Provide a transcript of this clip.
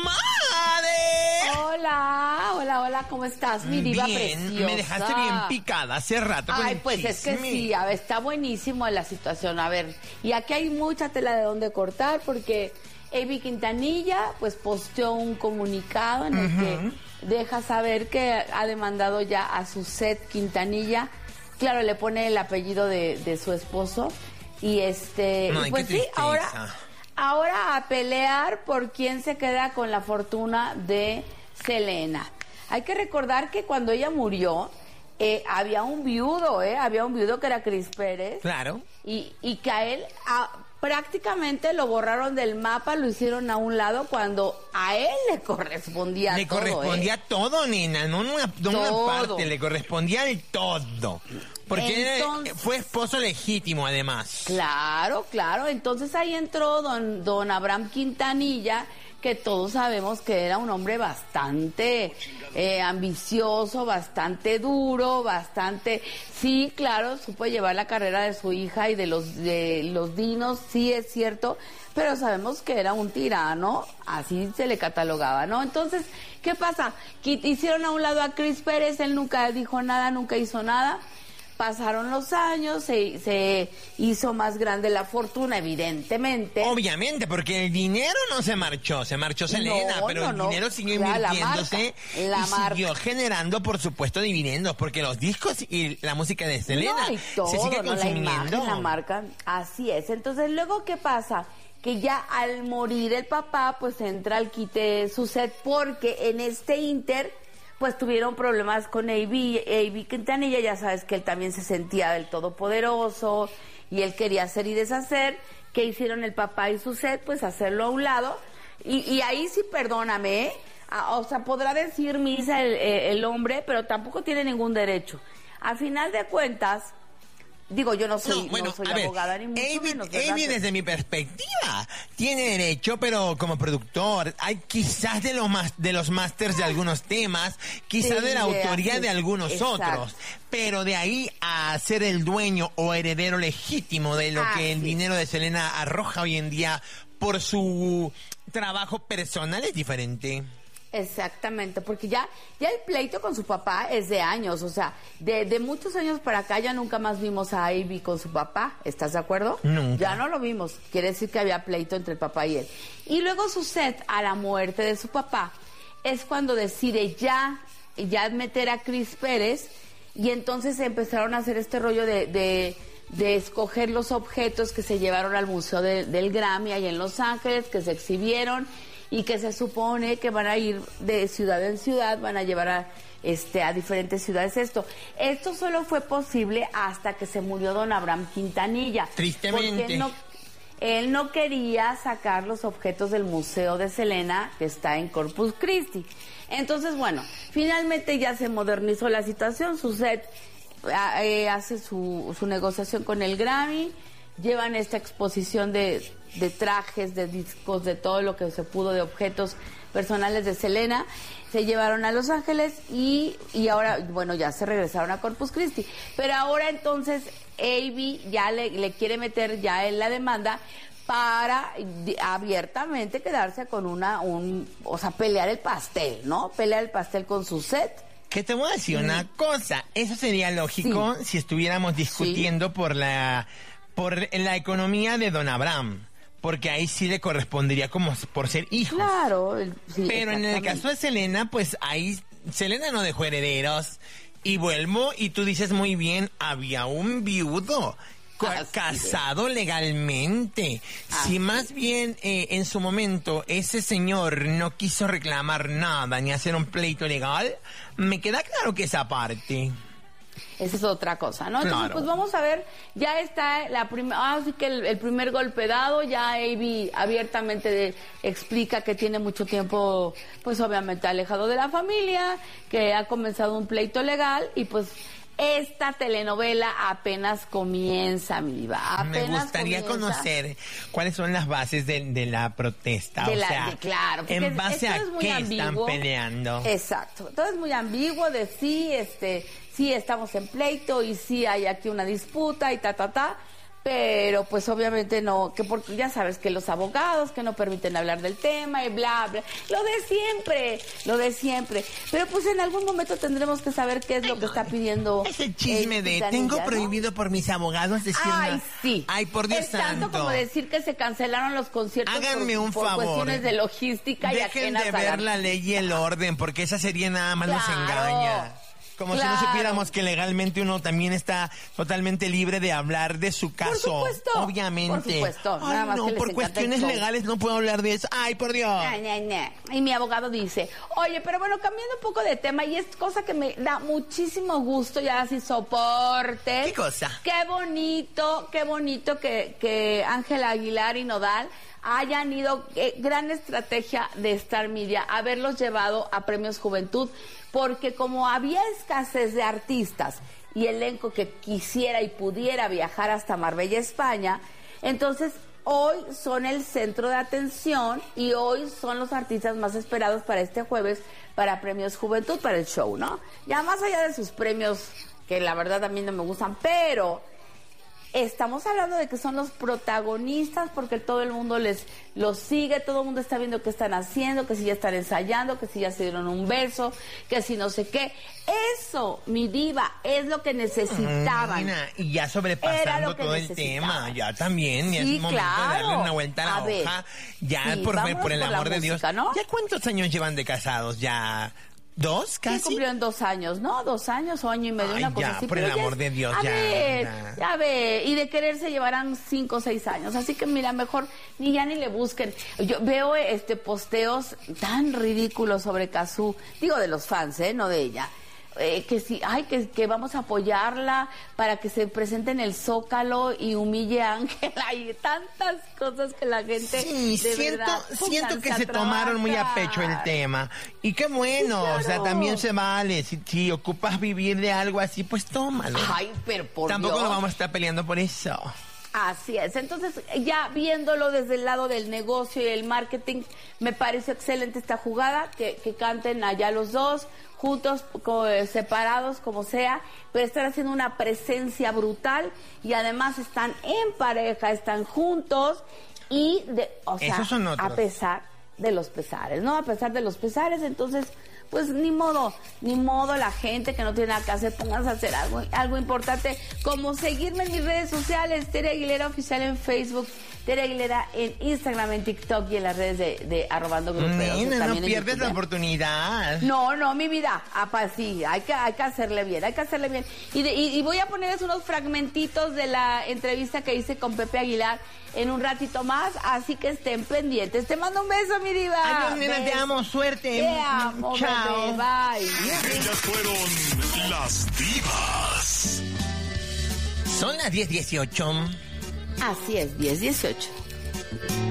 Hola, ¿cómo estás, mi diva preciosa? Me dejaste bien picada hace rato con el pues chisme. es que sí, a ver, está buenísimo la situación. A ver, y aquí hay mucha tela de dónde cortar porque Ivy Quintanilla pues posteó un comunicado en el que deja saber que ha demandado ya a Suzette Quintanilla. Claro, le pone el apellido de su esposo y y pues sí, ahora a pelear por quién se queda con la fortuna de Selena. Hay que recordar que cuando ella murió, había un viudo que era Chris Pérez. Claro. Y que a él prácticamente lo borraron del mapa, lo hicieron a un lado cuando a él le correspondía todo. Le correspondía todo, nena, no una parte, le correspondía el todo. Porque entonces, fue esposo legítimo, además. Claro. Entonces ahí entró don Abraham Quintanilla, que todos sabemos que era un hombre bastante ambicioso, bastante duro, sí, claro, supo llevar la carrera de su hija y de los dinos, sí es cierto, pero sabemos que era un tirano, así se le catalogaba, ¿no? Entonces, ¿qué pasa? Que hicieron a un lado a Chris Pérez, él nunca dijo nada, nunca hizo nada. Pasaron los años, se hizo más grande la fortuna, evidentemente. Obviamente, porque el dinero no se marchó Selena, pero el dinero siguió invirtiéndose siguió generando, por supuesto, dividendos, porque los discos y la música de Selena se sigue consumiendo. La imagen, la marca, así es. Entonces, luego, ¿qué pasa? Que ya al morir el papá, pues entra al quite Suzette, porque en este inter pues tuvieron problemas con Ivy Quintanilla, ya sabes que él también se sentía del todopoderoso y él quería hacer y deshacer. ¿Qué hicieron el papá y Suzette? Pues hacerlo a un lado y ahí sí, perdóname, o sea, podrá decir misa el hombre, pero tampoco tiene ningún derecho. A final de cuentas, digo, yo no soy abogada ni mucho menos, ¿verdad? Amy, desde mi perspectiva, tiene derecho, pero como productor, hay quizás de los másters de algunos temas, quizás de la autoría de algunos otros, pero de ahí a ser el dueño o heredero legítimo de lo que el dinero de Selena arroja hoy en día por su trabajo personal es diferente. Exactamente, porque ya el pleito con su papá es de años, o sea, de muchos años para acá ya nunca más vimos a Ivy con su papá, ¿estás de acuerdo? Nunca. Ya no lo vimos, quiere decir que había pleito entre el papá y él. Y luego Suzette, a la muerte de su papá, es cuando decide ya meter a Chris Pérez, y entonces empezaron a hacer este rollo de escoger los objetos que se llevaron al Museo del Grammy ahí en Los Ángeles, que se exhibieron, y que se supone que van a ir de ciudad en ciudad, van a llevar a diferentes ciudades esto. Esto solo fue posible hasta que se murió don Abraham Quintanilla. Tristemente. Porque él no quería sacar los objetos del Museo de Selena, que está en Corpus Christi. Entonces, bueno, finalmente ya se modernizó la situación. Suzette hace su negociación con el Grammy, llevan esta exposición de trajes, de discos, de todo lo que se pudo, de objetos personales de Selena, se llevaron a Los Ángeles y ahora, bueno, ya se regresaron a Corpus Christi. Pero ahora entonces Ivy ya le quiere meter ya en la demanda para abiertamente quedarse con o sea, pelear el pastel, ¿no? Pelear el pastel con Suzette. Que te voy a decir una cosa, eso sería lógico si estuviéramos discutiendo por la economía de don Abraham, porque ahí sí le correspondería como por ser hijos. Claro, sí. Pero en el caso de Selena, pues ahí Selena no dejó herederos. Y vuelvo, y tú dices muy bien, había un viudo casado legalmente. Si más bien en su momento ese señor no quiso reclamar nada ni hacer un pleito legal, me queda claro que esa parte. Esa es otra cosa, ¿no? Entonces, pues vamos a ver, ya está así que el primer golpe dado, ya Ivy abiertamente explica que tiene mucho tiempo, pues obviamente alejado de la familia, que ha comenzado un pleito legal y pues esta telenovela apenas comienza, mi diva. Me gustaría conocer cuáles son las bases de la protesta. Claro, en base a qué están peleando. Exacto. Todo es muy ambiguo de sí estamos en pleito y sí hay aquí una disputa y pero pues obviamente no, que porque ya sabes que los abogados que no permiten hablar del tema y bla, bla, lo de siempre. Pero pues en algún momento tendremos que saber qué es lo que está pidiendo. Ese chisme de tengo prohibido, ¿no?, por mis abogados decir Ay, sí. Ay, por Dios santo. Es tanto como decir que se cancelaron los conciertos. Háganme un favor. Cuestiones de logística y ajenas dejen de ver la ley y el orden, porque esa sería nada más los engaña. Como si no supiéramos que legalmente uno también está totalmente libre de hablar de su caso. Por supuesto. Obviamente. Por supuesto. Ay, no, por cuestiones legales no puedo hablar de eso. Ay, por Dios. Y mi abogado dice, oye, pero bueno, cambiando un poco de tema, y es cosa que me da muchísimo gusto, ya así soporte. ¿Qué cosa? Qué bonito que Ángela Aguilar y Nodal hayan ido, gran estrategia de Star Media, haberlos llevado a Premios Juventud, porque como había escasez de artistas y elenco que quisiera y pudiera viajar hasta Marbella, España, entonces hoy son el centro de atención y hoy son los artistas más esperados para este jueves para Premios Juventud, para el show, ¿no? Ya más allá de sus premios, que la verdad a mí no me gustan, pero estamos hablando de que son los protagonistas porque todo el mundo los sigue, todo el mundo está viendo qué están haciendo, que si ya están ensayando, que si ya se dieron un beso, que si no sé qué. Eso, mi diva, es lo que necesitaban. Y ya sobrepasando todo el tema, ya también, ya es momento de darle una vuelta a la hoja. Ya, sí, por el amor de Dios, ¿no? ¿Ya cuántos años llevan de casados? ¿Ya 2 casi? Sí, cumplieron 2 años, ¿no? 2 años o año y medio, una cosa así. Por el amor de Dios, ya ve, y de quererse llevarán 5 o 6 años, así que mira, mejor ni le busquen. Yo veo posteos tan ridículos sobre Cazzu, digo de los fans, no de ella. Que sí, que vamos a apoyarla para que se presente en el Zócalo y humille a Ángela y tantas cosas que la gente siento que se tomaron muy a pecho el tema y qué bueno, sí, claro. O sea, también se vale, si ocupas vivir de algo así, pues tómalo. Ay, pero por tampoco Dios. Nos vamos a estar peleando por eso. Así es, entonces ya viéndolo desde el lado del negocio y el marketing, me parece excelente esta jugada, que canten allá los dos, juntos, separados, como sea, pero están haciendo una presencia brutal y además están en pareja, están juntos y, a pesar de los pesares, ¿no? A pesar de los pesares, entonces pues ni modo la gente que no tiene nada que hacer, pónganse a hacer algo importante, como seguirme en mis redes sociales, Tere Aguilera Oficial en Facebook, Tere Aguilera en Instagram, en TikTok y en las redes de @gruperos. No pierdes la oportunidad. No, mi vida, sí, hay que hacerle bien, y voy a ponerles unos fragmentitos de la entrevista que hice con Pepe Aguilar en un ratito más, así que estén pendientes. Te mando un beso, mi diva. Adiós, nena, te amo, suerte. Te amo, chao. Bebé, bye. Ellas fueron las divas. Son las 10:18. Así es, 10:18.